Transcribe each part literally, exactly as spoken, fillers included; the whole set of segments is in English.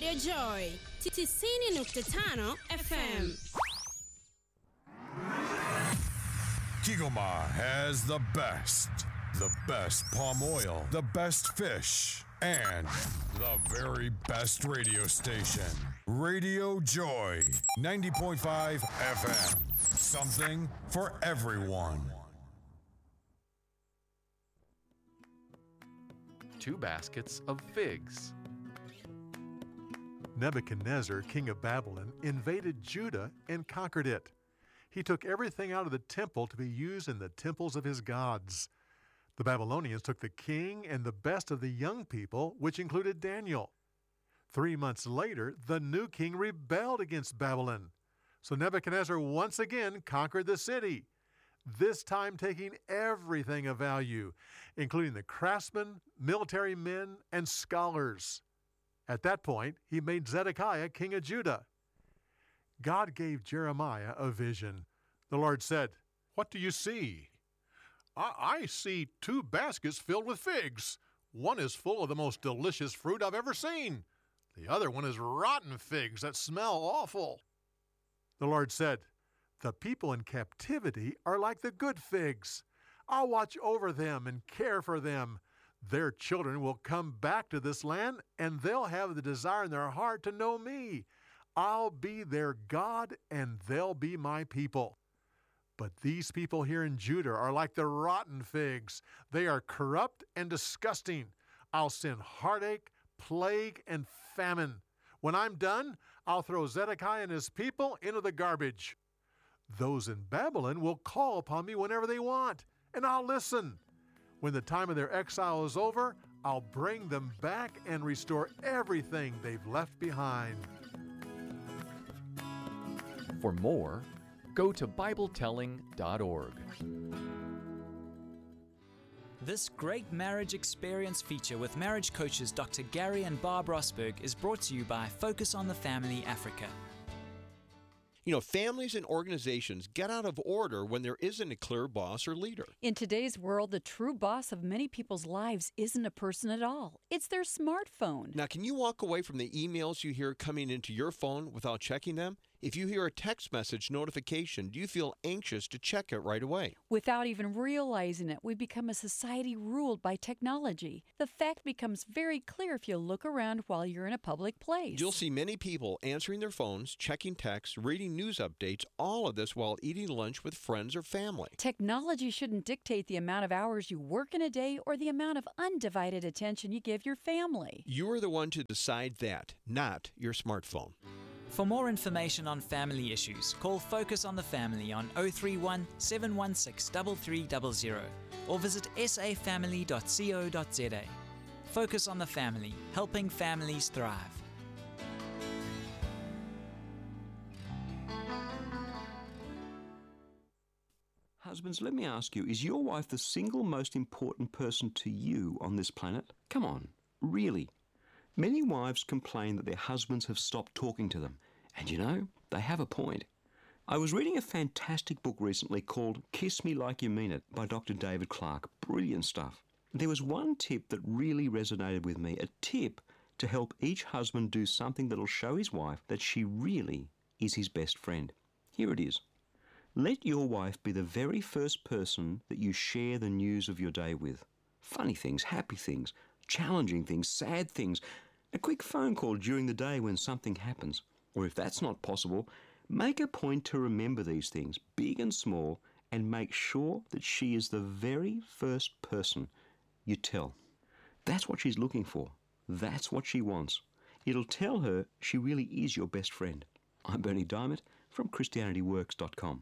Radio Joy tisini nukta tano F M. Kigoma has the best, the best palm oil, the best fish, and the very best radio station. Radio Joy, ninety point five F M. Something for everyone. Two baskets of figs. Nebuchadnezzar, king of Babylon, invaded Judah and conquered it. He took everything out of the temple to be used in the temples of his gods. The Babylonians took the king and the best of the young people, which included Daniel. Three months later, the new king rebelled against Babylon. So Nebuchadnezzar once again conquered the city, this time taking everything of value, including the craftsmen, military men, and scholars. At that point, he made Zedekiah king of Judah. God gave Jeremiah a vision. The Lord said, "What do you see?" I, I see two baskets filled with figs. One is full of the most delicious fruit I've ever seen. The other one is rotten figs that smell awful. The Lord said, "The people in captivity are like the good figs. I'll watch over them and care for them. Their children will come back to this land, and they'll have the desire in their heart to know me. I'll be their God, and they'll be my people. But these people here in Judah are like the rotten figs. They are corrupt and disgusting. I'll send heartache, plague, and famine. When I'm done, I'll throw Zedekiah and his people into the garbage. Those in Babylon will call upon me whenever they want, and I'll listen. When the time of their exile is over, I'll bring them back and restore everything they've left behind." For more, go to Bible telling dot org. This Great Marriage Experience feature with marriage coaches Doctor Gary and Barb Rosberg is brought to you by Focus on the Family Africa. You know, families and organizations get out of order when there isn't a clear boss or leader. In today's world, the true boss of many people's lives isn't a person at all. It's their smartphone. Now, can you walk away from the emails you hear coming into your phone without checking them? If you hear a text message notification, do you feel anxious to check it right away? Without even realizing it, we become a society ruled by technology. The fact becomes very clear if you look around while you're in a public place. You'll see many people answering their phones, checking texts, reading news updates, all of this while eating lunch with friends or family. Technology shouldn't dictate the amount of hours you work in a day or the amount of undivided attention you give your family. You are the one to decide that, not your smartphone. For more information on family issues, call Focus on the Family on oh three one, seven one six, three three zero zero or visit s a family dot co dot z a. Focus on the Family, helping families thrive. Husbands, let me ask you, is your wife the single most important person to you on this planet? Come on, really? Many wives complain that their husbands have stopped talking to them. And you know, they have a point. I was reading a fantastic book recently called Kiss Me Like You Mean It by Doctor David Clark. Brilliant stuff. There was one tip that really resonated with me, a tip to help each husband do something that'll show his wife that she really is his best friend. Here it is. Let your wife be the very first person that you share the news of your day with. Funny things, happy things, challenging things, sad things. A quick phone call during the day when something happens. Or if that's not possible, make a point to remember these things, big and small, and make sure that she is the very first person you tell. That's what she's looking for. That's what she wants. It'll tell her she really is your best friend. I'm Bernie Diamond from Christianity Works dot com.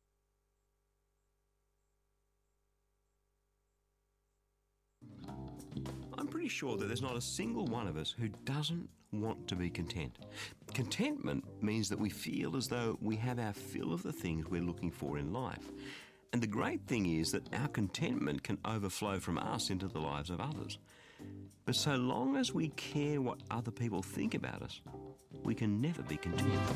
I'm pretty sure that there's not a single one of us who doesn't want to be content. Contentment means that we feel as though we have our fill of the things we're looking for in life. And the great thing is that our contentment can overflow from us into the lives of others. But so long as we care what other people think about us, we can never be content.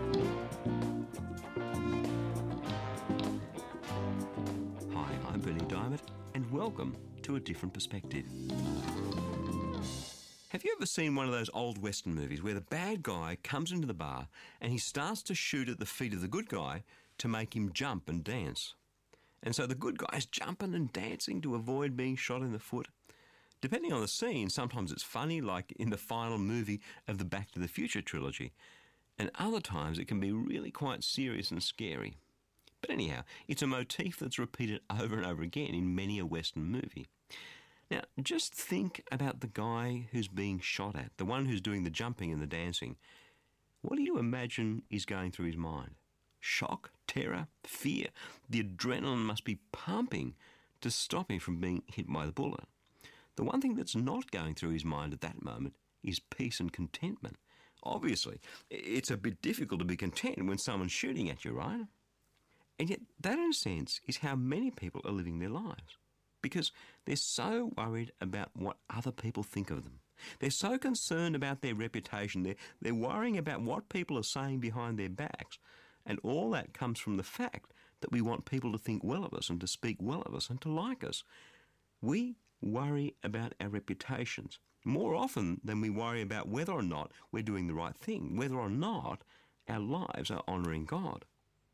Hi, I'm Bernie Diamond, and welcome to A Different Perspective. Have you ever seen one of those old Western movies where the bad guy comes into the bar and he starts to shoot at the feet of the good guy to make him jump and dance? And so the good guy is jumping and dancing to avoid being shot in the foot. Depending on the scene, sometimes it's funny, like in the final movie of the Back to the Future trilogy, and other times it can be really quite serious and scary. But anyhow, it's a motif that's repeated over and over again in many a Western movie. Now, just think about the guy who's being shot at, the one who's doing the jumping and the dancing. What do you imagine is going through his mind? Shock, terror, fear. The adrenaline must be pumping to stop him from being hit by the bullet. The one thing that's not going through his mind at that moment is peace and contentment. Obviously, it's a bit difficult to be content when someone's shooting at you, right? And yet, that in a sense is how many people are living their lives, because they're so worried about what other people think of them. They're so concerned about their reputation. They're, they're worrying about what people are saying behind their backs. And all that comes from the fact that we want people to think well of us and to speak well of us and to like us. We worry about our reputations more often than we worry about whether or not we're doing the right thing, whether or not our lives are honouring God.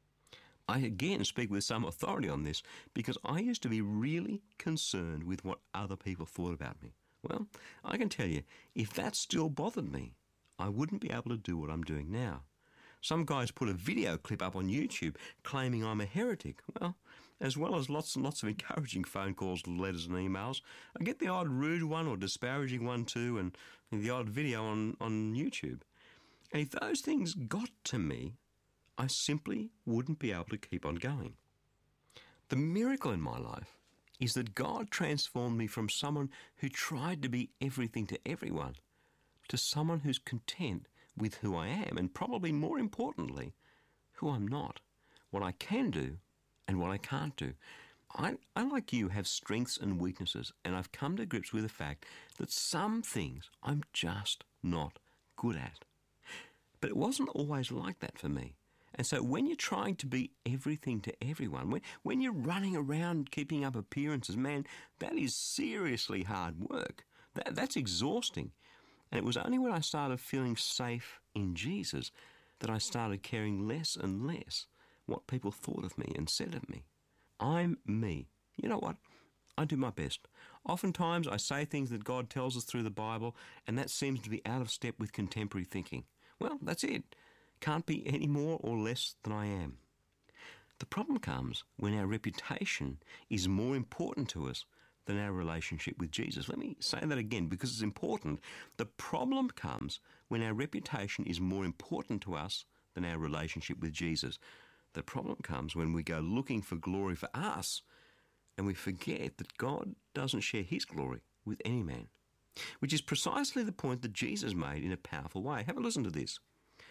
I again speak with some authority on this because I used to be really concerned with what other people thought about me. Well, I can tell you, if that still bothered me, I wouldn't be able to do what I'm doing now. Some guys put a video clip up on YouTube claiming I'm a heretic. Well, as well as lots and lots of encouraging phone calls, letters and emails, I get the odd rude one or disparaging one too, and the odd video on, on YouTube. And if those things got to me, I simply wouldn't be able to keep on going. The miracle in my life is that God transformed me from someone who tried to be everything to everyone to someone who's content with who I am, and probably more importantly, who I'm not, what I can do and what I can't do. I, I, like you, have strengths and weaknesses, and I've come to grips with the fact that some things I'm just not good at. But it wasn't always like that for me. And so when you're trying to be everything to everyone, when, when you're running around keeping up appearances, man, that is seriously hard work. That, that's exhausting. And it was only when I started feeling safe in Jesus that I started caring less and less what people thought of me and said of me. I'm me. You know what? I do my best. Oftentimes I say things that God tells us through the Bible, and that seems to be out of step with contemporary thinking. Well, that's it. Can't be any more or less than I am. The problem comes when our reputation is more important to us than our relationship with Jesus. Let me say that again because it's important. The problem comes when our reputation is more important to us than our relationship with Jesus. The problem comes when we go looking for glory for us and we forget that God doesn't share his glory with any man, which is precisely the point that Jesus made in a powerful way. Have a listen to this.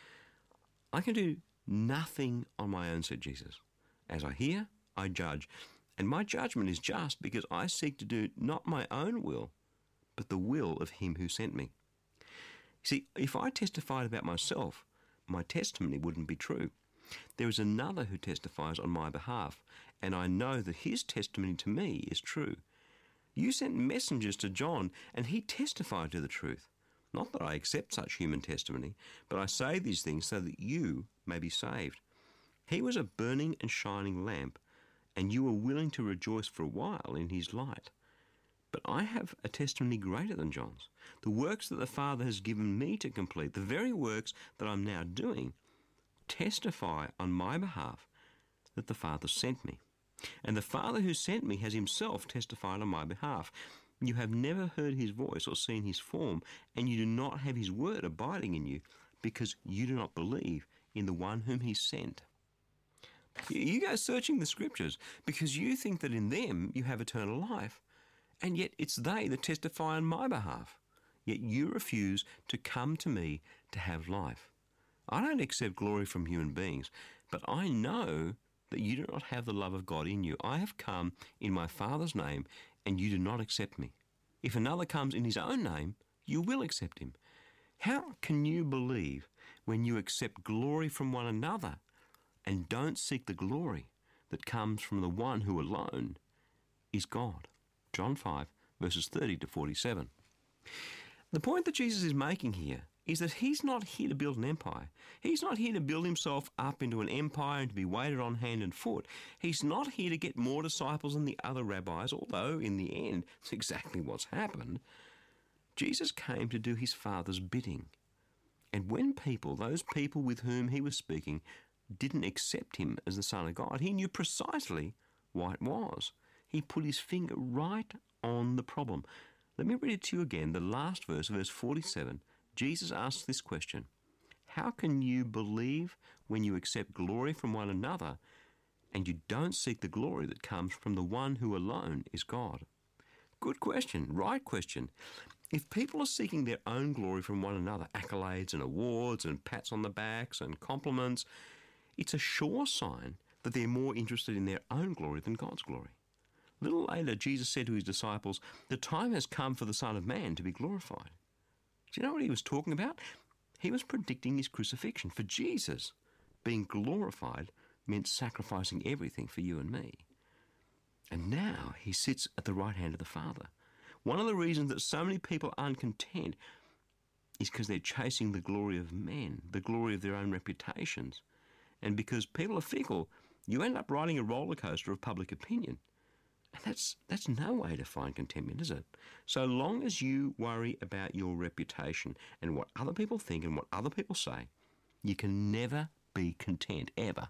I can do nothing on my own, said Jesus. As I hear, I judge. And my judgment is just because I seek to do not my own will, but the will of him who sent me. See, if I testified about myself, my testimony wouldn't be true. There is another who testifies on my behalf, and I know that his testimony to me is true. You sent messengers to John, and he testified to the truth. Not that I accept such human testimony, but I say these things so that you may be saved. He was a burning and shining lamp, and you were willing to rejoice for a while in his light. But I have a testimony greater than John's. The works that the Father has given me to complete, the very works that I'm now doing, testify on my behalf that the Father sent me. And the Father who sent me has himself testified on my behalf. You have never heard his voice or seen his form, and you do not have his word abiding in you, because you do not believe in the one whom he sent. You go searching the scriptures because you think that in them you have eternal life, and yet it's they that testify on my behalf. Yet you refuse to come to me to have life. I don't accept glory from human beings, but I know that you do not have the love of God in you. I have come in my Father's name, and you do not accept me. If another comes in his own name, you will accept him. How can you believe when you accept glory from one another and don't seek the glory that comes from the one who alone is God? John five, verses thirty to forty-seven. The point that Jesus is making here is that he's not here to build an empire. He's not here to build himself up into an empire and to be waited on hand and foot. He's not here to get more disciples than the other rabbis, although in the end, it's exactly what's happened. Jesus came to do his Father's bidding. And when people, those people with whom he was speaking, didn't accept him as the Son of God, he knew precisely what it was. He put his finger right on the problem. Let me read it to you again, the last verse, verse forty-seven. Jesus asks this question: how can you believe when you accept glory from one another and you don't seek the glory that comes from the one who alone is God? Good question, right question. If people are seeking their own glory from one another, accolades and awards and pats on the backs and compliments, it's a sure sign that they're more interested in their own glory than God's glory. A little later, Jesus said to his disciples, the time has come for the Son of Man to be glorified. Do you know what he was talking about? He was predicting his crucifixion. For Jesus, being glorified meant sacrificing everything for you and me. And now he sits at the right hand of the Father. One of the reasons that so many people aren't content is because they're chasing the glory of men, the glory of their own reputations. And because people are fickle, you end up riding a roller coaster of public opinion. And that's that's no way to find contentment, is it? So long as you worry about your reputation and what other people think and what other people say, you can never be content, ever.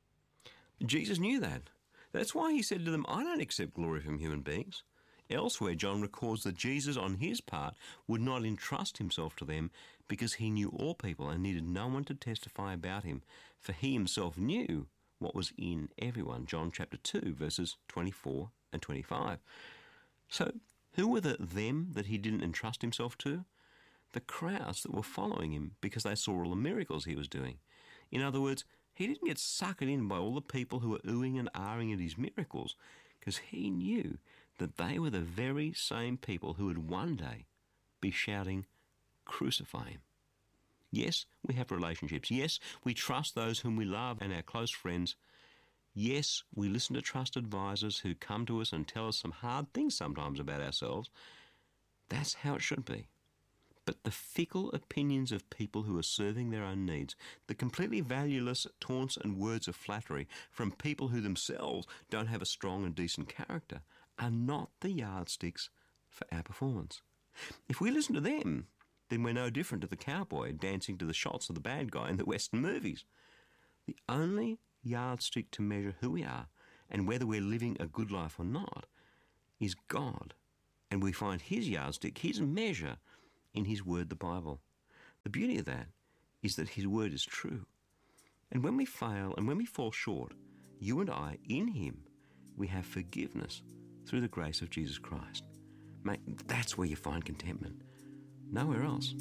Jesus knew that. That's why he said to them, I don't accept glory from human beings. Elsewhere, John records that Jesus, on his part, would not entrust himself to them because he knew all people and needed no one to testify about him, for he himself knew what was in everyone. John chapter two, verses twenty-four and twenty-five. So, who were the them that he didn't entrust himself to? The crowds that were following him because they saw all the miracles he was doing. In other words, he didn't get suckered in by all the people who were oohing and ahhing at his miracles, because he knew that they were the very same people who would one day be shouting, crucify him. Yes, we have relationships. Yes, we trust those whom we love and our close friends. Yes, we listen to trusted advisors who come to us and tell us some hard things sometimes about ourselves. That's how it should be. But the fickle opinions of people who are serving their own needs, the completely valueless taunts and words of flattery from people who themselves don't have a strong and decent character, are not the yardsticks for our performance. If we listen to them, then we're no different to the cowboy dancing to the shots of the bad guy in the Western movies. The only yardstick to measure who we are and whether we're living a good life or not is God. And we find his yardstick, his measure, in his word, the Bible. The beauty of that is that his word is true. And when we fail and when we fall short, you and I, in him, we have forgiveness through the grace of Jesus Christ. Mate, that's where you find contentment. Nowhere else.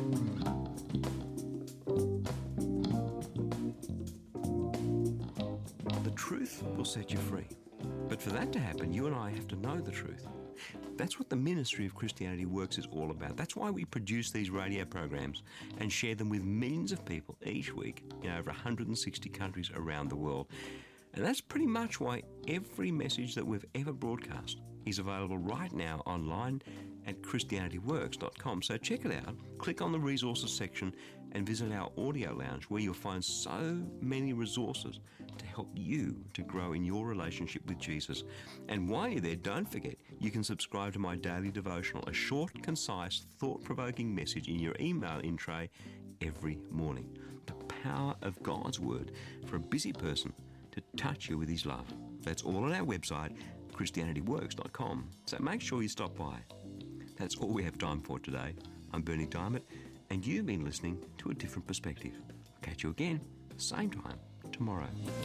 The truth will set you free. But for that to happen, you and I have to know the truth. That's what the ministry of Christianity Works is all about. That's why we produce these radio programs and share them with millions of people each week in over one hundred sixty countries around the world. And that's pretty much why every message that we've ever broadcast is available right now online at Christianity Works dot com. So check it out, click on the resources section and visit our audio lounge where you'll find so many resources to help you to grow in your relationship with Jesus. And while you're there, don't forget, you can subscribe to my daily devotional, a short, concise, thought-provoking message in your email in tray every morning. The power of God's Word for a busy person to touch you with his love. That's all on our website, Christianity Works dot com. So make sure you stop by. That's all we have time for today. I'm Bernie Diamond, and you've been listening to A Different Perspective. I'll catch you again, same time, tomorrow.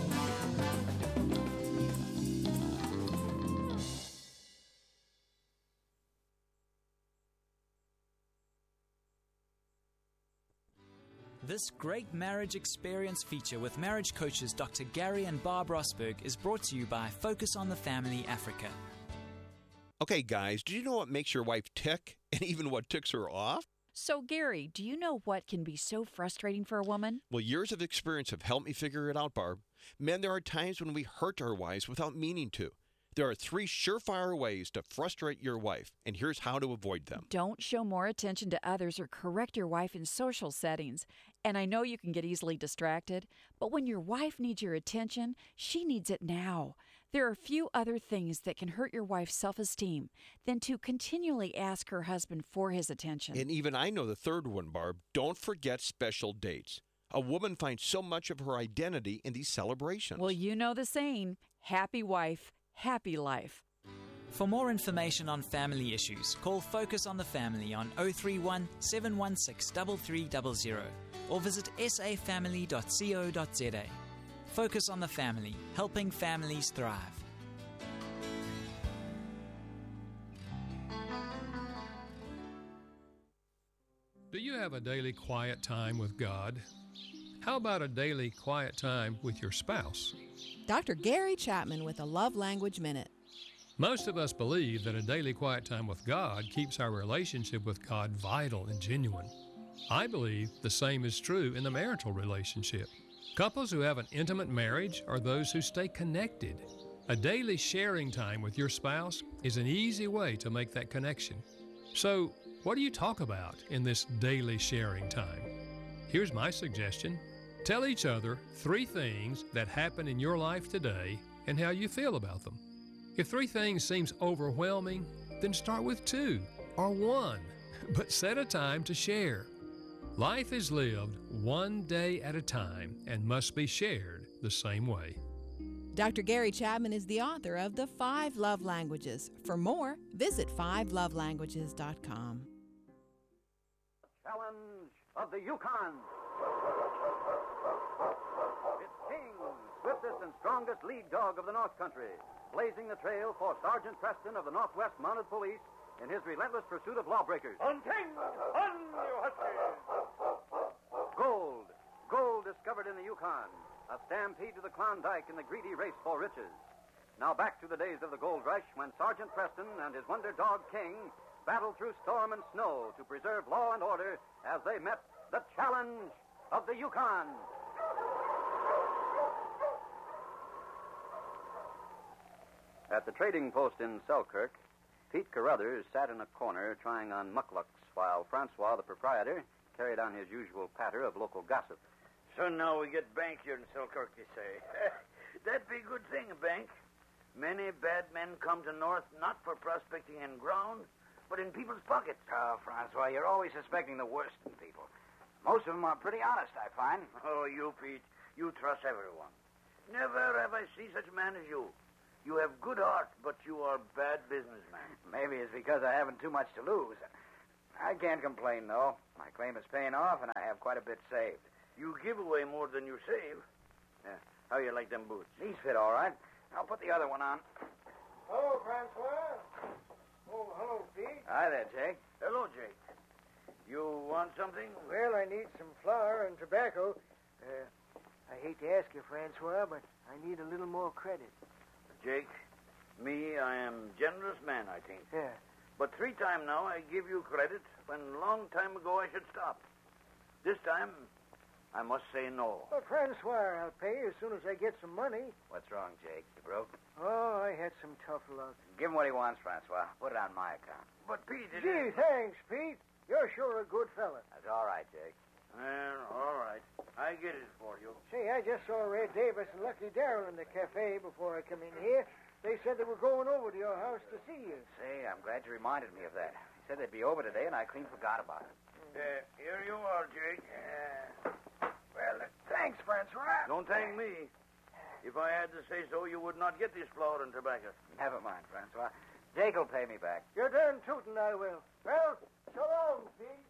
This great marriage experience feature with marriage coaches Doctor Gary and Barb Rosberg is brought to you by Focus on the Family Africa. Okay, guys, do you know what makes your wife tick and even what ticks her off? So, Gary, do you know what can be so frustrating for a woman? Well, years of experience have helped me figure it out, Barb. Men, there are times when we hurt our wives without meaning to. There are three surefire ways to frustrate your wife, and here's how to avoid them. Don't show more attention to others or correct your wife in social settings. And I know you can get easily distracted, but when your wife needs your attention, she needs it now. There are few other things that can hurt your wife's self-esteem than to continually ask her husband for his attention. And even I know the third one, Barb. Don't forget special dates. A woman finds so much of her identity in these celebrations. Well, you know the saying, happy wife, happy life. For more information on family issues, call Focus on the Family on oh three one, seven one six, three three zero zero or visit s a family dot co dot z a. Focus on the Family, helping families thrive. Do you have a daily quiet time with God? How about a daily quiet time with your spouse? Doctor Gary Chapman with a Love Language Minute. Most of us believe that a daily quiet time with God keeps our relationship with God vital and genuine. I believe the same is true in the marital relationship. Couples who have an intimate marriage are those who stay connected. A daily sharing time with your spouse is an easy way to make that connection. So, what do you talk about in this daily sharing time? Here's my suggestion. Tell each other three things that happen in your life today and how you feel about them. If three things seems overwhelming, then start with two or one, but set a time to share. Life is lived one day at a time and must be shared the same way. Doctor Gary Chapman is the author of The Five Love Languages. For more, visit five love languages dot com. Challenge of the Yukon. It's King, swiftest and strongest lead dog of the North Country, blazing the trail for Sergeant Preston of the Northwest Mounted Police in his relentless pursuit of lawbreakers. On King! On, you huskies! Gold. Gold discovered in the Yukon. A stampede to the Klondike in the greedy race for riches. Now back to the days of the gold rush when Sergeant Preston and his wonder dog King battled through storm and snow to preserve law and order as they met the challenge of the Yukon. At the trading post in Selkirk, Pete Carruthers sat in a corner trying on mucklucks while Francois, the proprietor, carried on his usual patter of local gossip. So now we get bank here in Selkirk, you say. That'd be a good thing, a bank. Many bad men come to North not for prospecting in ground, but in people's pockets. Oh, Francois, you're always suspecting the worst in people. Most of them are pretty honest, I find. Oh, you, Pete, you trust everyone. Never have I seen such a man as you. You have good heart, but you are a bad businessman. Maybe it's because I haven't too much to lose. I can't complain, though. My claim is paying off, and I have quite a bit saved. You give away more than you save. Yeah. How you like them boots? These fit all right. I'll put the other one on. Hello, Francois. Oh, hello, Pete. Hi there, Jake. Hello, Jake. You want something? Well, I need some flour and tobacco. Uh, I hate to ask you, Francois, but I need a little more credit. Jake, me, I am generous man, I think. Yeah. But three time now I give you credit when long time ago I should stop. This time, I must say no. Well, Francois, I'll pay you as soon as I get some money. What's wrong, Jake? You broke? Oh, I had some tough luck. Give him what he wants, Francois. Put it on my account. But, Pete, it Gee, is... thanks, Pete. You're sure a good fella. That's all right, Jake. Well, all right. I get it for you. Say, I just saw Red Davis and Lucky Darrell in the cafe before I come in here. They said they were going over to your house to see you. Say, I'm glad you reminded me of that. They said they'd be over today, and I clean forgot about it. Uh, here you are, Jake. Uh, well, uh, thanks, Francois. Don't thank me. If I had to say so, you would not get this flour and tobacco. Never mind, Francois. Jake will pay me back. You're darn tootin', I will. Well, so long, Pete.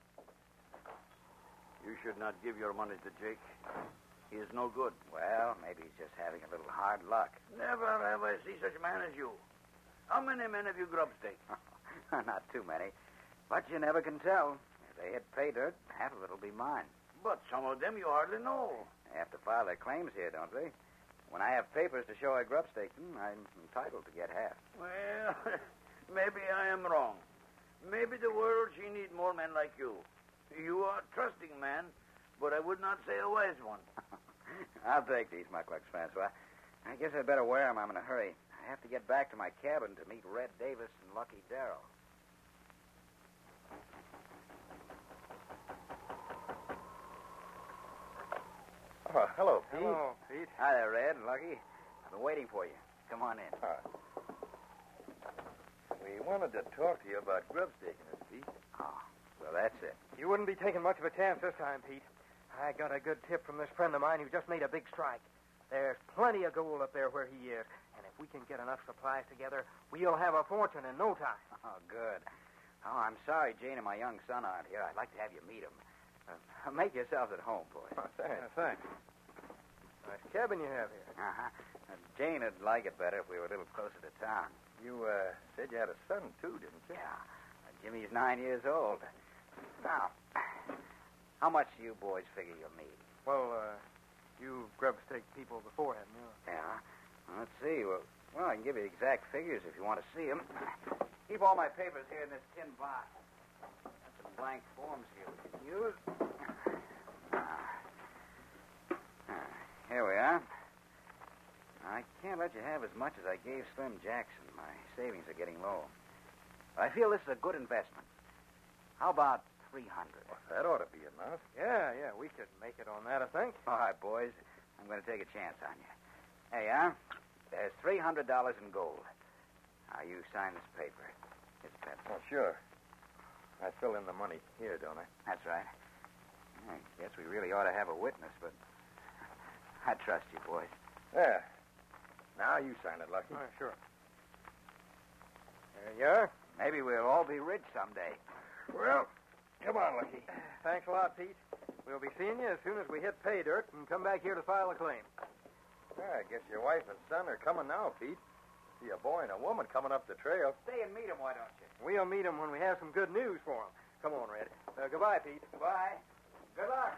You should not give your money to Jake. He is no good. Well, maybe he's just having a little hard luck. Never have I seen such a man as you. How many men have you grub staked? Not too many. But you never can tell. If they hit pay dirt, half of it'll be mine. But some of them you hardly know. They have to file their claims here, don't they? When I have papers to show I grub staked them, I'm entitled to get half. Well, maybe I am wrong. Maybe the world, she need more men like you. You are a trusting man, but I would not say a wise one. I'll take these mucklucks, Francois. I guess I'd better wear them. I'm in a hurry. I I have to get back to my cabin to meet Red Davis and Lucky Darrell. Oh, hello, Pete. Hello, Pete. Hi there, Red and Lucky. I've been waiting for you. Come on in. Hi. We wanted to talk to you about grub staking us, Pete. Oh, so that's it. You wouldn't be taking much of a chance this time, Pete. I got a good tip from this friend of mine who just made a big strike. There's plenty of gold up there where he is, and if we can get enough supplies together, we'll have a fortune in no time. Oh, good. Oh, I'm sorry Jane and my young son aren't here. I'd like to have you meet them. Uh, make yourselves at home, boys. Oh, thanks. Yeah, thanks. Nice cabin you have here. Uh-huh. Uh, Jane would like it better if we were a little closer to town. You uh, said you had a son, too, didn't you? Yeah. Uh, Jimmy's nine years old. Now, how much do you boys figure you'll need? Well, uh, you grub stake people before, haven't you? Yeah. Well, let's see. Well, well, I can give you exact figures if you want to see them. Keep all my papers here in this tin box. That's some blank forms here we can use. Uh, uh, here we are. I can't let you have as much as I gave Slim Jackson. My savings are getting low. But I feel this is a good investment. How about three hundred? Well, that ought to be enough. Yeah, yeah, we could make it on that, I think. All right, boys. I'm going to take a chance on you. There you are. There's three hundred dollars in gold. Now, you sign this paper. Here's a pencil. Oh, sure. I fill in the money here, don't I? That's right. I guess we really ought to have a witness, but I trust you, boys. There. Now you sign it, Lucky. Oh, sure. There you are. Maybe we'll all be rich someday. Well, come on, Lucky. Thanks a lot, Pete. We'll be seeing you as soon as we hit pay dirt and come back here to file a claim. Yeah, I guess your wife and son are coming now, Pete. See a boy and a woman coming up the trail. Stay and meet them, why don't you? We'll meet them when we have some good news for them. Come on, Red. Uh, goodbye, Pete. Goodbye. Good luck.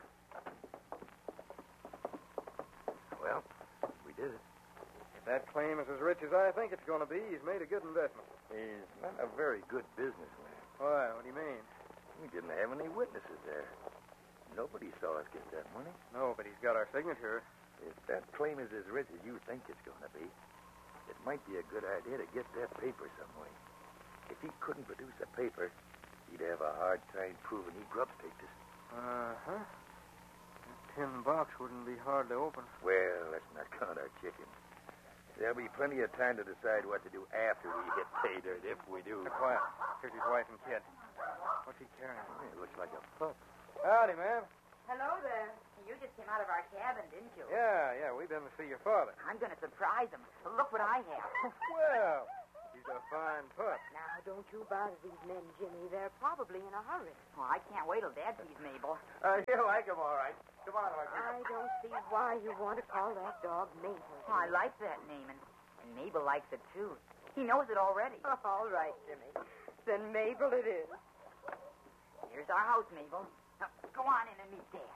Well, we did it. If that claim is as rich as I think it's going to be, he's made a good investment. He's not a very good businessman. Why? What do you mean? We didn't have any witnesses there. Nobody saw us get that money. No, but he's got our signature. If that claim is as rich as you think it's going to be, it might be a good idea to get that paper some way. If he couldn't produce a paper, he'd have a hard time proving he grub staked us. Uh-huh. That tin box wouldn't be hard to open. Well, let's not count our chickens. There'll be plenty of time to decide what to do after we hit pay dirt, if we do. Be quiet. Here's his wife and kid. What's he carrying? It looks like a pup. Howdy, ma'am. Hello there. You just came out of our cabin, didn't you? Yeah, yeah, we've been to see your father. I'm going to surprise him. Look what I have. Well, he's a fine pup. Now, don't you bother these men, Jimmy. They're probably in a hurry. Well, I can't wait till Dad sees Mabel. Uh, he'll like him, all right. Come on, Lucky. I don't see why you want to call that dog Mabel. Oh, I like that name, and, and Mabel likes it, too. He knows it already. all right, Jimmy. Then Mabel it is. Here's our house, Mabel. Now, go on in and meet Dad.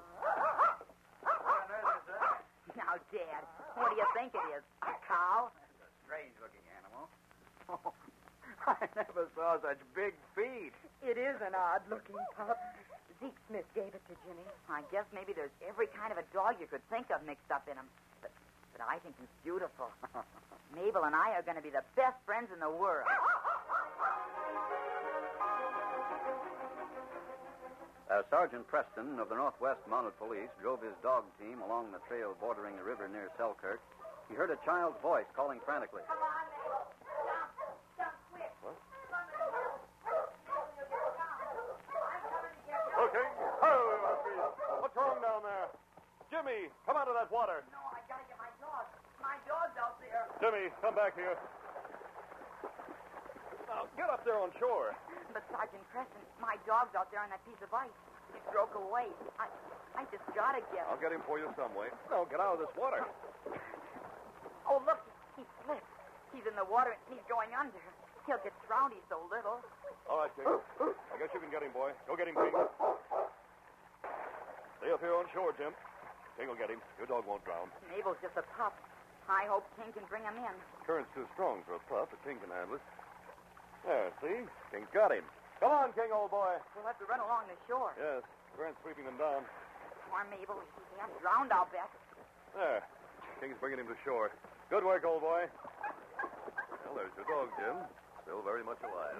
Now, Dad, what do you think it is? A cow? It's a strange-looking animal. Oh, I never saw such big feet. It is an odd-looking pup. Zeke Smith gave it to Jimmy. I guess maybe there's every kind of a dog you could think of mixed up in him. But, but I think he's beautiful. Mabel and I are going to be the best friends in the world. As Sergeant Preston of the Northwest Mounted Police drove his dog team along the trail bordering the river near Selkirk, he heard a child's voice calling frantically. Come on, Mabel. Jump. Jump quick. What? Okay. Oh, what's wrong down there? Jimmy, come out of that water. No, I gotta get my dog. My dog's out there. Jimmy, come back here. Now, get up there on shore. But, Sergeant Preston, my dog's out there on that piece of ice. He broke away. I I just gotta get him. I'll get him for you some way. No, get out of this water. Oh, look, he slipped. He's in the water and he's going under. He'll get drowned, he's so little. All right, King. I guess you can get him, boy. Go get him, King. Stay up here on shore, Jim. King will get him. Your dog won't drown. Mabel's just a pup. I hope King can bring him in. Current's too strong for a pup, but King can handle it. There, see? King's got him. Come on, King, old boy. We'll have to run along the shore. Yes, Grant's sweeping them down. Poor Mabel. She's half drowned, I'll bet. There. King's bringing him to shore. Good work, old boy. Well, there's your dog, Jim. Still very much alive.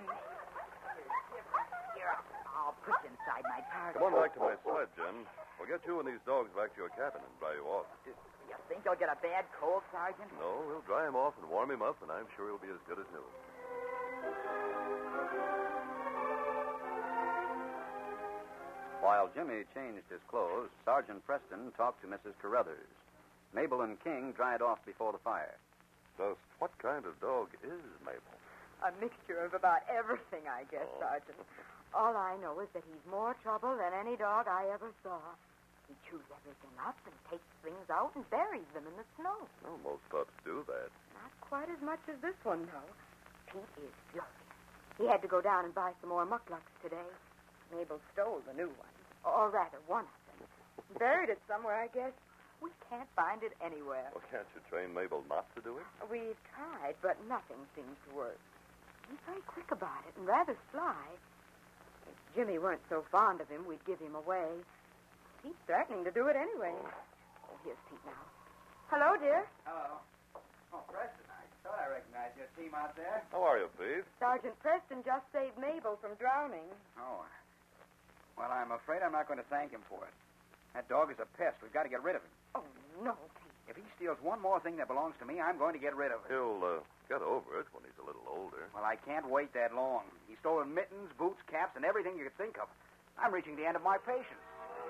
Here, I'll put you inside my car. Come on back to my sled, Jim. We'll get you and these dogs back to your cabin and dry you off. You think you'll get a bad cold, Sergeant? No, we'll dry him off and warm him up, and I'm sure he'll be as good as new. While Jimmy changed his clothes, Sergeant Preston talked to Missus Carruthers. Mabel and King dried off before the fire. Just what kind of dog is Mabel? A mixture of about everything, I guess, oh. Sergeant. All I know is that he's more trouble than any dog I ever saw. He chews everything up and takes things out and buries them in the snow. Well, most pups do that. Not quite as much as this one, though. Pete is furious. He had to go down and buy some more mucklucks today. Mabel stole the new one. Or rather, one of them. Buried it somewhere, I guess. We can't find it anywhere. Well, can't you train Mabel not to do it? We've tried, but nothing seems to work. He's very quick about it and rather sly. If Jimmy weren't so fond of him, we'd give him away. He's threatening to do it anyway. Oh, here's Pete now. Hello, dear. Hello. Oh, Preston, I thought I recognized your team out there. How are you, Pete? Sergeant Preston just saved Mabel from drowning. Oh. Well, I'm afraid I'm not going to thank him for it. That dog is a pest. We've got to get rid of him. Oh, no, Pete. If he steals one more thing that belongs to me, I'm going to get rid of it. He'll uh, get over it when he's a little older. Well, I can't wait that long. He's stolen mittens, boots, caps, and everything you could think of. I'm reaching the end of my patience.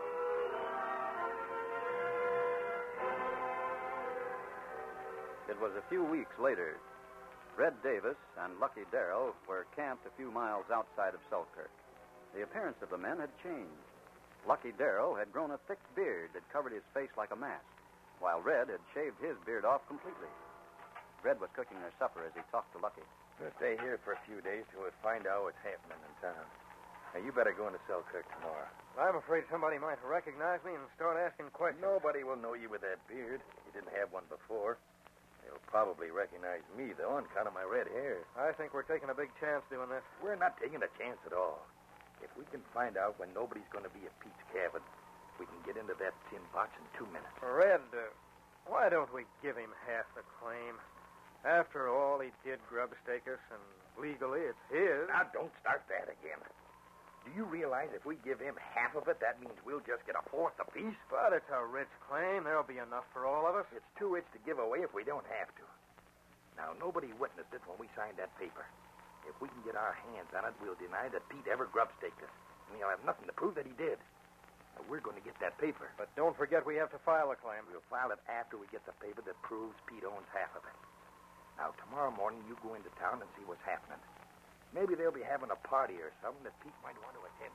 It was a few weeks later. Red Davis and Lucky Darrell were camped a few miles outside of Selkirk. The appearance of the men had changed. Lucky Darrell had grown a thick beard that covered his face like a mask, while Red had shaved his beard off completely. Red was cooking their supper as he talked to Lucky. We'll stay here for a few days till we find out what's happening in town. Now, you better go into Selkirk tomorrow. I'm afraid somebody might recognize me and start asking questions. Nobody will know you with that beard. You didn't have one before. They'll probably recognize me, though, on account of my red hair. I think we're taking a big chance doing this. We're not taking a chance at all. If we can find out when nobody's going to be at Pete's cabin, we can get into that tin box in two minutes. Red, uh, why don't we give him half the claim? After all, he did grub stake us, and legally it's his. Now, don't start that again. Do you realize if we give him half of it, that means we'll just get a fourth apiece? But it's a rich claim. There'll be enough for all of us. It's too rich to give away if we don't have to. Now, nobody witnessed it when we signed that paper. If we can get our hands on it, we'll deny that Pete ever grub staked us. And he'll have nothing to prove that he did. Now, we're going to get that paper. But don't forget we have to file a claim. We'll file it after we get the paper that proves Pete owns half of it. Now, tomorrow morning, you go into town and see what's happening. Maybe they'll be having a party or something that Pete might want to attend.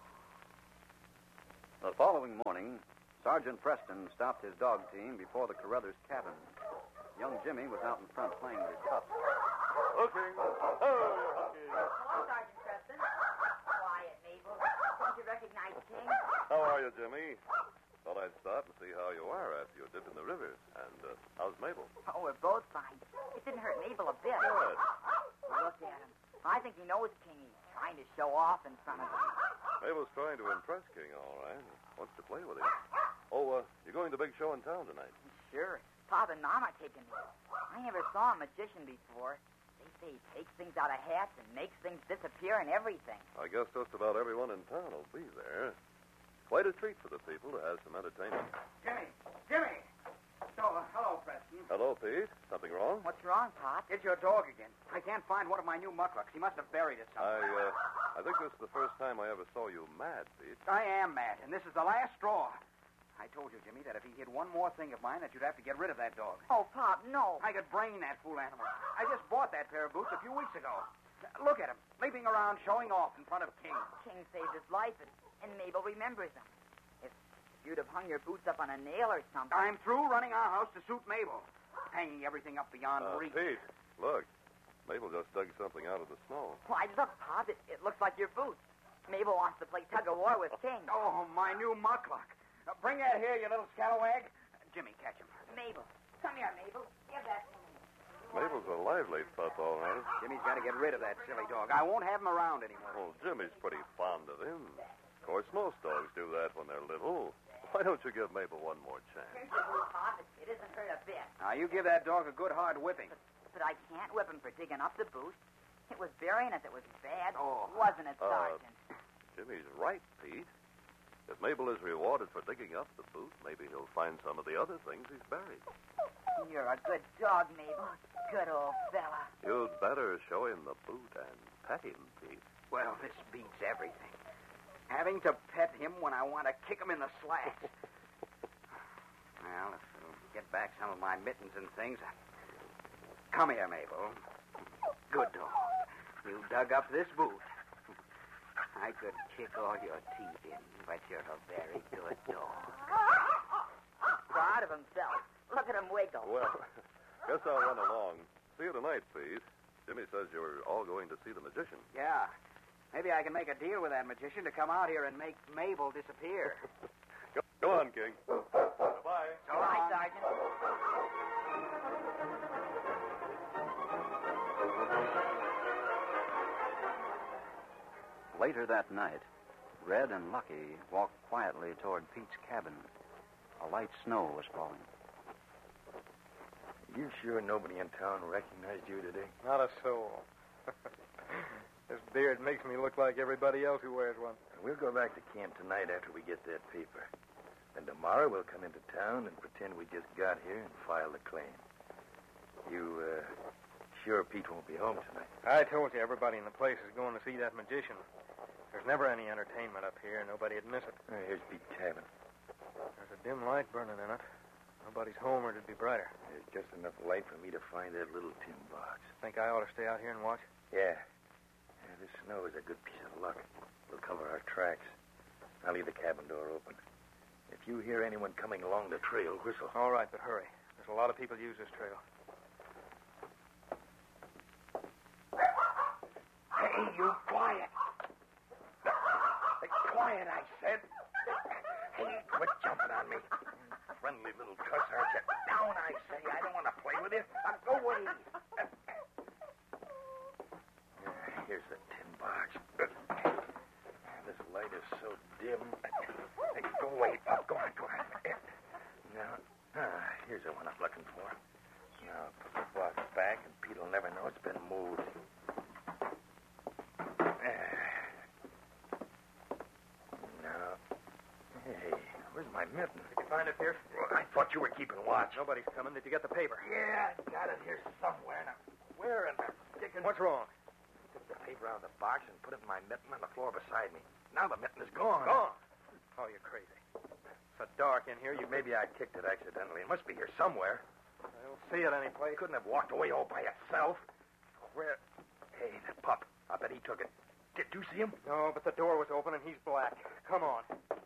The following morning, Sergeant Preston stopped his dog team before the Carruthers cabin. Young Jimmy was out in front playing with his pups. Hooking. Oh, hooking. Hello, Sergeant Preston. Quiet, Mabel. Don't you recognize King? How are you, Jimmy? Thought I'd stop and see how you are after you dipped in the river. And uh, how's Mabel? Oh, we're both fine. It didn't hurt Mabel a bit. Good. Look at him. I think he knows King. He's trying to show off in front of him. Mabel's trying to impress King, all right. Wants to play with him. Oh, uh, you're going to the big show in town tonight? Sure. Pop and Mom are taking me. I never saw a magician before. They say he takes things out of hats and makes things disappear and everything. I guess just about everyone in town will be there. Quite a treat for the people to have some entertainment. Jimmy! Jimmy! So, uh, hello, Preston. Hello, Pete. Something wrong? What's wrong, Pop? It's your dog again. I can't find one of my new mucklucks. He must have buried it I, somewhere. uh, I think this is the first time I ever saw you mad, Pete. I am mad, and this is the last straw. I told you, Jimmy, that if he hid one more thing of mine, that you'd have to get rid of that dog. Oh, Pop, no. I could brain that fool animal. I just bought that pair of boots a few weeks ago. Look at him, leaping around, showing off in front of King. King saved his life, and, and Mabel remembers him. If you'd have hung your boots up on a nail or something. I'm through running our house to suit Mabel. Hanging everything up beyond Uh, reach. Pete, look. Mabel just dug something out of the snow. Why, look, Pop, it, it looks like your boots. Mabel wants to play tug-of-war with King. Oh, my new muckluck. Uh, bring that here, you little scalawag. Uh, Jimmy, catch him. Mabel. Come here, Mabel. Give that to me. Mabel's a lively pup, all right. Jimmy's got to get rid of that silly dog. I won't have him around anymore. Oh, Jimmy's pretty fond of him. Of course, most dogs do that when they're little. Why don't you give Mabel one more chance? Here's your boot, Pop. It, it isn't hurt a bit. Now, you give that dog a good hard whipping. But I can't whip him for digging up the boot. It was burying us. It was bad, Oh. wasn't it, Uh, Sergeant? Jimmy's right, Pete. If Mabel is rewarded for digging up the boot, maybe he'll find some of the other things he's buried. You're a good dog, Mabel. Good old fella. You'd better show him the boot and pet him, Pete. Well, this beats everything. Having to pet him when I want to kick him in the slats. Well, if I'll get back some of my mittens and things. Come here, Mabel. Good dog. You dug up this boot. I could kick all your teeth in, but you're a very good dog. Proud of himself. Look at him wiggle. Well, guess I'll run along. See you tonight, Pete. Jimmy says you're all going to see the magician. Yeah. Maybe I can make a deal with that magician to come out here and make Mabel disappear. Go, go on, King. Bye. So long, Sergeant. Later that night, Red and Lucky walked quietly toward Pete's cabin. A light snow was falling. You sure nobody in town recognized you today? Not a soul. This beard makes me look like everybody else who wears one. We'll go back to camp tonight after we get that paper. Then tomorrow we'll come into town and pretend we just got here and file the claim. You, uh, sure Pete won't be home tonight? I told you everybody in the place is going to see that magician. There's never any entertainment up here. Nobody'd miss it. Oh, here's Pete's cabin. There's a dim light burning in it. Nobody's home or it'd be brighter. There's just enough light for me to find that little tin box. Think I ought to stay out here and watch? Yeah. Yeah, this snow is a good piece of luck. We'll cover our tracks. I'll leave the cabin door open. If you hear anyone coming along the trail, whistle. All right, but hurry. There's a lot of people use this trail. Hey, you quiet. Quiet, I said. Hey, quit jumping on me. Friendly little cuss, aren't you? Down, I say. I don't want to play with you. Now, go away. Here's the tin box. This light is so dim. Hey, go away, Pop. Go on, go on. Now, ah, here's the one I'm looking for. Now, put the box back, and Pete'll never know it's been moved. Now, hey, where's my mitten? Did you find it, Pierce? Well, I thought you were keeping watch. Nobody's coming. Did you get the paper? Yeah, I got it here somewhere. Now, where in the dickens? What's wrong? I took the paper out of the box and put it in my mitten on the floor beside me. Now the mitten is gone. Gone? Oh, you're crazy. It's so dark in here. You Maybe I kicked it accidentally. It must be here somewhere. I don't see it anyplace. Couldn't have walked away all by itself. Where? Hey, that pup. I bet he took it. Did you see him? No, but the door was open and he's black. Come on.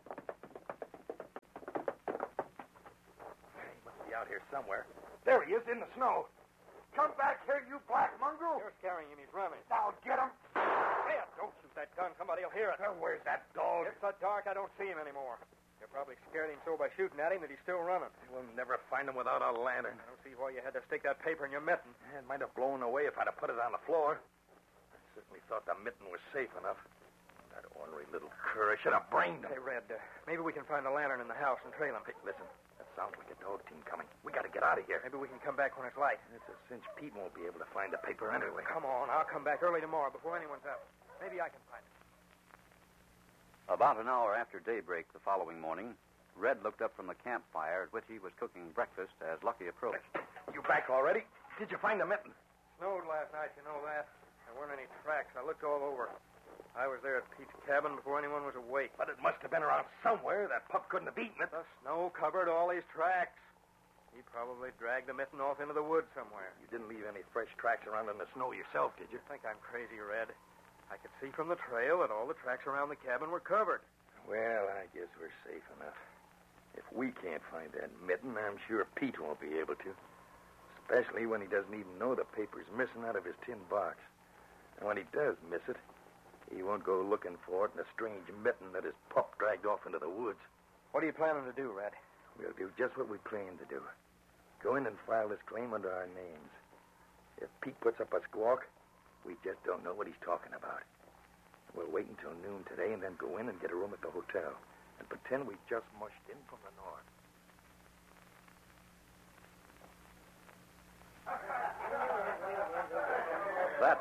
He must be out here somewhere. There he is in the snow. Come back here, you black mongrel. You're scaring him. He's running. Now get him. Hey, don't shoot that gun. Somebody will hear it. Now, where's that dog? It's so dark I don't see him anymore. You probably scared him so by shooting at him that he's still running. We'll never find him without a lantern. I don't see why you had to stick that paper in your mitten. It might have blown away if I'd have put it on the floor. I certainly thought the mitten was safe enough. That ornery little cur, I should have brained him. Hey, Red, uh, maybe we can find a lantern in the house and trail him. Hey, listen, that sounds like a dog team coming. We got to get out of here. Maybe we can come back when it's light. It's a cinch Pete won't be able to find the paper anyway. Come on, I'll come back early tomorrow before anyone's out. Maybe I can find it. About an hour after daybreak the following morning, Red looked up from the campfire at which he was cooking breakfast as Lucky approached. You back already? Did you find the mitten? Snowed last night, you know that. There weren't any tracks. I looked all over. I was there at Pete's cabin before anyone was awake. But it must have been around somewhere. That pup couldn't have eaten it. The snow covered all his tracks. He probably dragged the mitten off into the woods somewhere. You didn't leave any fresh tracks around in the snow yourself, did you? You think I'm crazy, Red? I could see from the trail that all the tracks around the cabin were covered. Well, I guess we're safe enough. If we can't find that mitten, I'm sure Pete won't be able to. Especially when he doesn't even know the paper's missing out of his tin box. And when he does miss it, he won't go looking for it in a strange mitten that his pup dragged off into the woods. What are you planning to do, Red? We'll do just what we planned to do. Go in and file this claim under our names. If Pete puts up a squawk, we just don't know what he's talking about. We'll wait until noon today and then go in and get a room at the hotel and pretend we just mushed in from the north.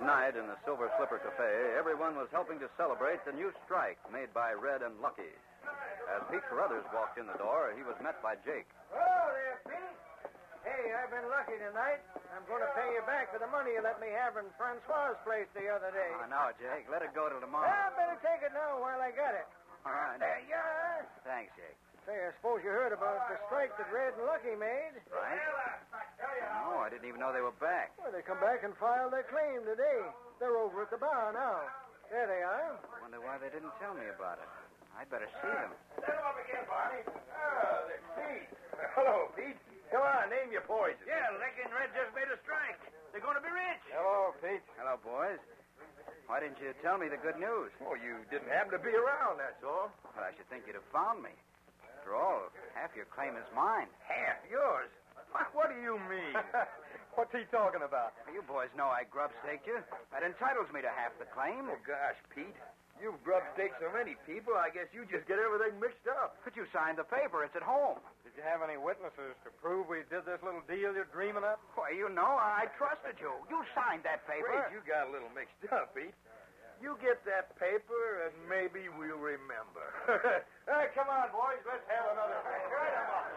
night in the Silver Slipper Cafe, everyone was helping to celebrate the new strike made by Red and Lucky. As Pete Carruthers walked in the door, he was met by Jake. Oh, there, Pete. Hey, I've been lucky tonight. I'm going to pay you back for the money you let me have in Francois' place the other day. Oh, no, Jake. Let it go till tomorrow. I better take it now while I got it. All right. There you are. Thanks, Jake. Say, I suppose you heard about the strike that Red and Lucky made. Right? No, I didn't even know they were back. Well, they come back and filed their claim today. They're over at the bar now. There they are. Wonder why they didn't tell me about it. I'd better see them. Set them up again, Barney. Oh, there's Pete. Hello, Pete. Come on, name your poison. Yeah, Lucky and Red just made a strike. They're going to be rich. Hello, Pete. Hello, boys. Why didn't you tell me the good news? Oh, you didn't happen to be around, that's all. Well, I should think you'd have found me. After all, half your claim is mine. Half yours? What do you mean? What's he talking about? You boys know I grub staked you. That entitles me to half the claim. Oh, gosh, Pete. You've grub staked so many people, I guess you just get everything mixed up. But you signed the paper. It's at home. Did you have any witnesses to prove we did this little deal you're dreaming up? Why, you know, I trusted you. You signed that paper. Afraid you got a little mixed up, Pete. You get that paper, and maybe we'll remember. Hey, come on, boys. Let's have another drink. Right 'em up.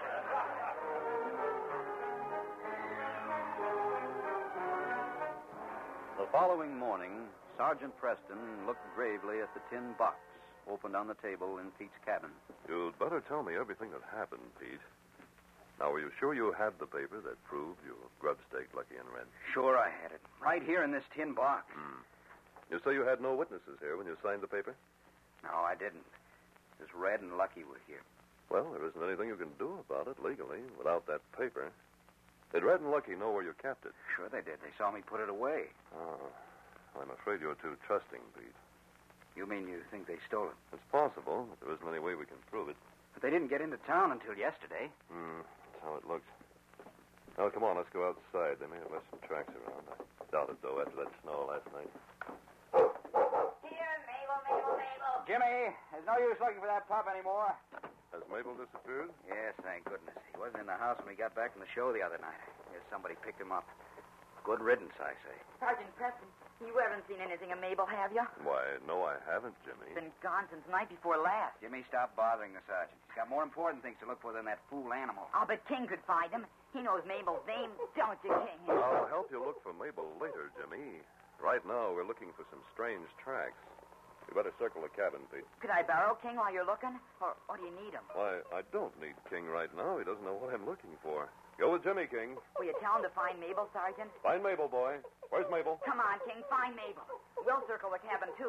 The following morning, Sergeant Preston looked gravely at the tin box opened on the table in Pete's cabin. You'd better tell me everything that happened, Pete. Now, were you sure you had the paper that proved you grub staked Lucky and Red? Sure I had it. Right here in this tin box. Hmm. You say you had no witnesses here when you signed the paper? No, I didn't. Just Red and Lucky were here. Well, there isn't anything you can do about it legally without that paper. Did Red and Lucky know where you kept it? Sure they did. They saw me put it away. Oh, I'm afraid you're too trusting, Pete. You mean you think they stole it? It's possible, but there isn't any way we can prove it. But they didn't get into town until yesterday. Hmm, that's how it looks. Now, come on, let's go outside. They may have left some tracks around. I doubt it, though, after that snow last night. Here, Mabel, Mabel, Mabel. Jimmy, there's no use looking for that pup anymore. Has Mabel disappeared? Yes, thank goodness. He wasn't in the house when we got back from the show the other night. I guess somebody picked him up. Good riddance, I say. Sergeant Preston, you haven't seen anything of Mabel, have you? Why, no, I haven't, Jimmy. She's been gone since the night before last. Jimmy, stop bothering the sergeant. He's got more important things to look for than that fool animal. I'll bet King could find him. He knows Mabel's name, don't you, King? I'll help you look for Mabel later, Jimmy. Right now, we're looking for some strange tracks. You better circle the cabin, Pete. Could I borrow King while you're looking? Or, or do you need him? Why, I don't need King right now. He doesn't know what I'm looking for. Go with Jimmy, King. Will you tell him to find Mabel, Sergeant? Find Mabel, boy. Where's Mabel? Come on, King, find Mabel. We'll circle the cabin, too.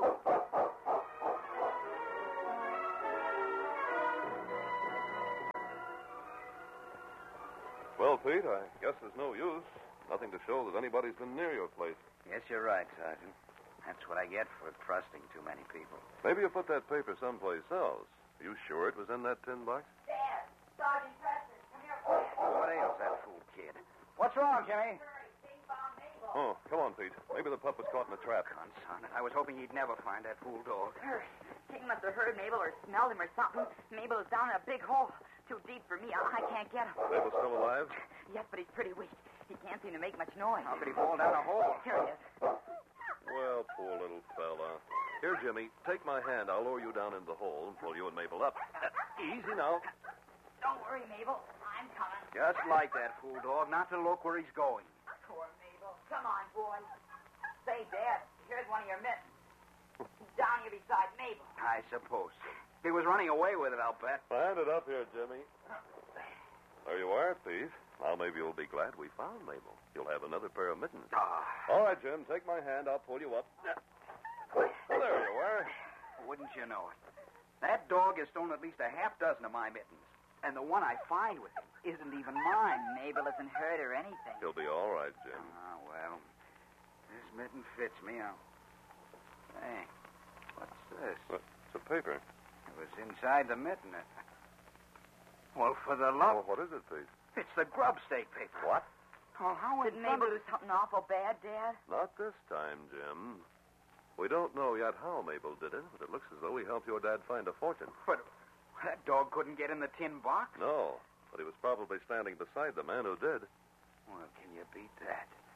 Well, Pete, I guess there's no use. Nothing to show that anybody's been near your place. Yes, you're right, Sergeant. That's what I get for trusting too many people. Maybe you put that paper someplace else. Are you sure it was in that tin box? Dad, Sergeant Preston, come here, quick. What ails that fool kid? What's wrong, Jimmy? Oh, come on, Pete. Maybe the pup was caught in a trap. Conson, I was hoping he'd never find that fool dog. Hurry. King must have heard Mabel or smelled him or something. Mabel is down in a big hole. Too deep for me. I, I can't get him. Mabel's still alive? Yes, but he's pretty weak. He can't seem to make much noise. How could he fall down a hole? Here he is. Well, poor little fella. Here, Jimmy, take my hand. I'll lower you down in the hole and pull you and Mabel up. Uh, easy now. Don't worry, Mabel. I'm coming. Just like that fool dog, not to look where he's going. Poor Mabel. Come on, boys. Say, Dad, here's one of your mittens. He's down here beside Mabel. I suppose. He was running away with it, I'll bet. Hand it up here, Jimmy. There you are, Pete. Now maybe you'll be glad we found Mabel. You'll have another pair of mittens. Ah. All right, Jim, take my hand. I'll pull you up. Well, there you are. Wouldn't you know it? That dog has stolen at least a half dozen of my mittens. And the one I find with him isn't even mine. Mabel isn't hurt or anything. He'll be all right, Jim. Ah, well, this mitten fits me. I'll... Hey, what's this? What? It's a paper. It was inside the mitten. It... Well, for the love... Oh, what is it, Pete? It's the grub stake paper. What? Oh, how Did Mabel do something awful bad, Dad? Not this time, Jim. We don't know yet how Mabel did it, but it looks as though we helped your dad find a fortune. But that dog couldn't get in the tin box. No, but he was probably standing beside the man who did. Well, can you beat that?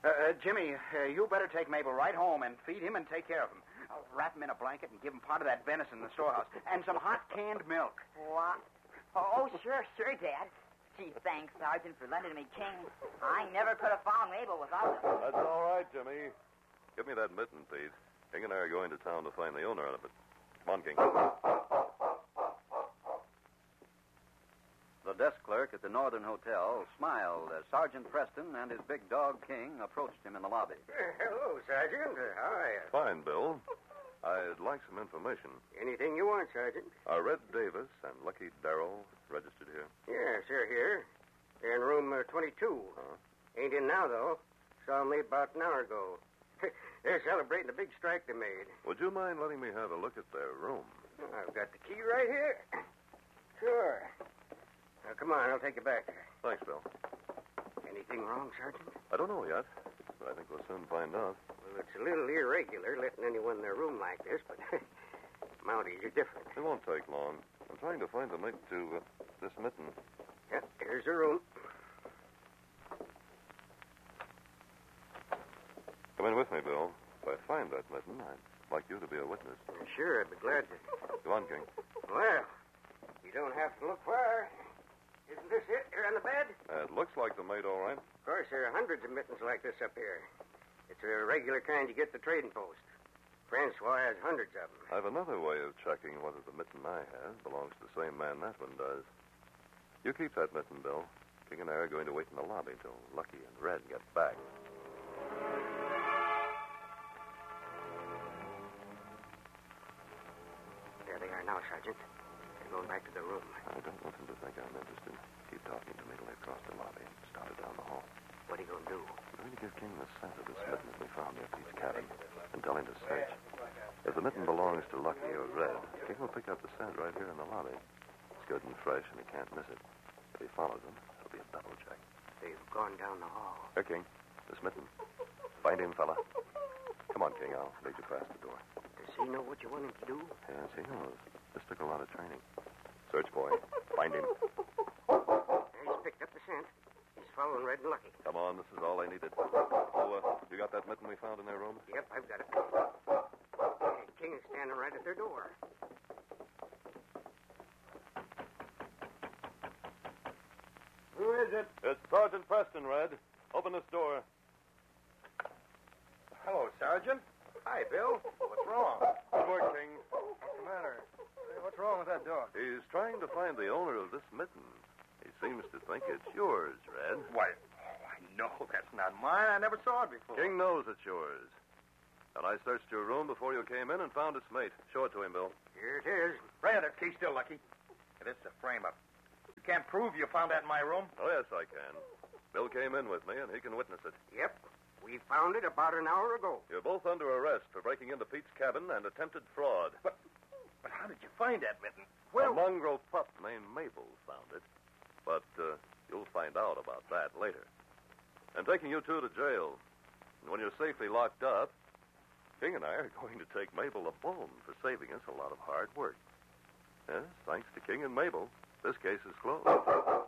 Uh, uh, Jimmy, uh, you better take Mabel right home and feed him and take care of him. Uh, wrap him in a blanket and give him part of that venison in the storehouse and some hot canned milk. What? Oh, sure, sure, Dad. Gee, thanks, Sergeant, for lending me King. I never could have found Mabel without him. That's all right, Jimmy. Give me that mitten, Pete. King and I are going to town to find the owner of it. Come on, King. The desk clerk at the Northern Hotel smiled as Sergeant Preston and his big dog, King, approached him in the lobby. Hello, Sergeant. Uh, how are you? Fine, Bill. I'd like some information. Anything you want, Sergeant? Are Red Davis and Lucky Darrell registered here? Yes, they're here. They're in room uh, twenty-two. Uh-huh. Ain't in now, though. Saw them leave about an hour ago. They're celebrating the big strike they made. Would you mind letting me have a look at their room? I've got the key right here. Sure. Now, come on, I'll take you back there. Thanks, Bill. Anything wrong, Sergeant? I don't know yet, but I think we'll soon find out. Well, it's a little irregular letting anyone in their room like this, but Mounties are different. It won't take long. I'm trying to find the mate to uh, this mitten. Yep, here's the room. Come in with me, Bill. If I find that mitten, I'd like you to be a witness. Sure, I'd be glad to. Go on, King. Well, you don't have to look far. Isn't this it here on the bed? Uh, it looks like the mate, all right. Of course, there are hundreds of mittens like this up here. It's a regular kind you get at the trading post. Francois has hundreds of them. I have another way of checking whether the mitten I have belongs to the same man that one does. You keep that mitten, Bill. King and I are going to wait in the lobby till Lucky and Red get back. There they are now, Sergeant. They're going back to their room. I don't want them to think I'm interested. Keep talking to me till they cross the lobby and started down the hall. What are you going to do? I'm going to give King the scent of this mitten that we found near Pete's cabin and tell him to search. If the mitten belongs to Lucky or Red, King will pick up the scent right here in the lobby. It's good and fresh, and he can't miss it. If he follows them, it'll be a double check. They've gone down the hall. Here, King. This mitten. Find him, fella. Come on, King. I'll lead you past the door. Does he know what you want him to do? Yes, he knows. This took a lot of training. Search, boy. Find him. He's picked up the scent. He's following Red and Lucky. Come on, this is all they needed. Oh, uh, you got that mitten we found in their room? Yep, I've got it. And King is standing right at their door. Who is it? It's Sergeant Preston, Red. Open this door. Hello, Sergeant. Hi, Bill. What's wrong? Good work, King. What's the matter? Hey, what's wrong with that dog? He's trying to find the owner of this mitten. He seems to think it's yours, Red. Why, oh, I know that's not mine. I never saw it before. King knows it's yours. And I searched your room before you came in and found its mate. Show it to him, Bill. Here it is. Ray, that key still, Lucky. This is a frame-up. You can't prove you found that in my room? Oh, yes, I can. Bill came in with me, and he can witness it. Yep. We found it about an hour ago. You're both under arrest for breaking into Pete's cabin and attempted fraud. But, but how did you find that mitten? Well, a mongrel pup named Mabel found it. But uh, you'll find out about that later. I'm taking you two to jail. And when you're safely locked up, King and I are going to take Mabel a bone for saving us a lot of hard work. Yes, thanks to King and Mabel, this case is closed.